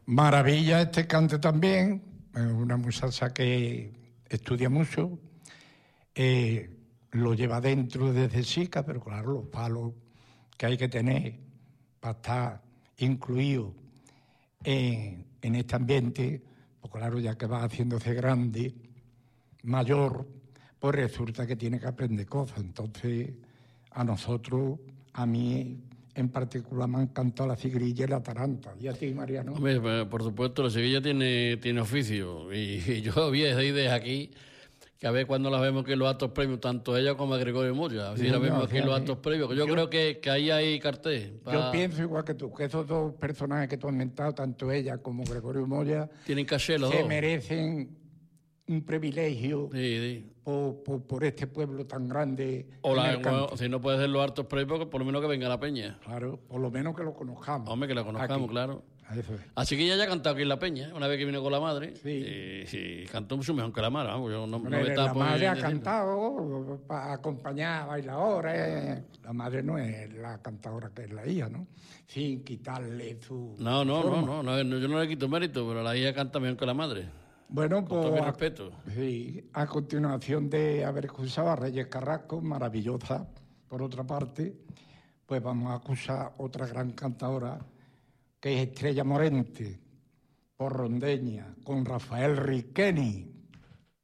Maravilla este cante también, es una muchacha que estudia mucho, lo lleva dentro desde chica, pero claro, los palos que hay que tener para estar incluido en este ambiente, pues claro, ya que va haciéndose grande, mayor, pues resulta que tiene que aprender cosas. Entonces, a nosotros, a mí en particular, me ha encantado la cigrilla y la taranta. ¿Y a ti, Mariano? Hombre, por supuesto, la cigrilla tiene oficio. Y yo vi esa idea aquí, que a ver cuando las vemos aquí en los actos premios, tanto ella como a Gregorio Moya. A ver si la vemos aquí en los actos premios. Yo creo que ahí hay cartel. Yo pienso igual que tú, que esos dos personajes que tú has mentado, tanto ella como Gregorio Moya, tienen caché los dos. Se merecen un privilegio sí. por este pueblo tan grande. O si no puede ser los hartos premios, por lo menos que venga la peña. Claro, por lo menos que lo conozcamos. Hombre, que la conozcamos, aquí. Claro. Eso es. Así que ella ya ha cantado aquí en la peña, una vez que vino con la madre. Sí. Sí, cantó mucho mejor que la madre. Vamos, yo no la madre ha cantado para acompañar a bailadores. La madre no es la cantadora que es la hija, ¿no? Sin quitarle su No, yo no le quito mérito, pero la hija canta mejor que la madre. Bueno, con todo mi respeto. Sí, a continuación de haber escuchado a Reyes Carrasco, maravillosa, por otra parte, pues vamos a acusar otra gran cantadora, que es Estrella Morente, por Rondeña, con Rafael Riqueni.